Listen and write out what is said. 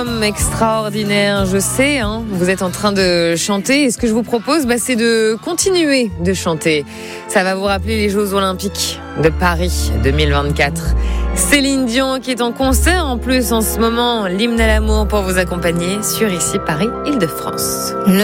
Extraordinaire, je sais, vous êtes en train de chanter et ce que je vous propose, c'est de continuer de chanter. Ça va vous rappeler les Jeux Olympiques de Paris 2024. Céline Dion qui est en concert en plus en ce moment, l'hymne à l'amour pour vous accompagner sur ici Paris Île-de-France.